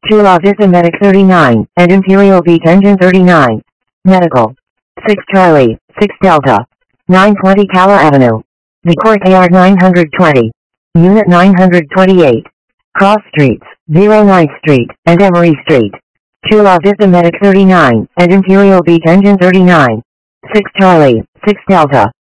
Chula Vista Medic 39, and Imperial Beach Engine 39. Medical. 6 Charlie, 6 Delta. 920 Cala Avenue. The Courtyard 920. Unit 928. Cross Streets, 09th Street, and Emory Street. Chula Vista Medic 39, and Imperial Beach Engine 39. 6 Charlie, 6 Delta.